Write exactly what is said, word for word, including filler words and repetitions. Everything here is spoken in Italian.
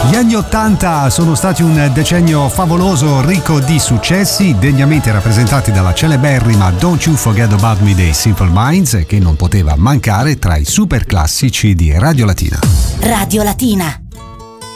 Gli anni ottanta sono stati un decennio favoloso, ricco di successi, degnamente rappresentati dalla celeberrima Don't You Forget About Me dei Simple Minds, che non poteva mancare tra i super classici di Radio Latina. Radio Latina.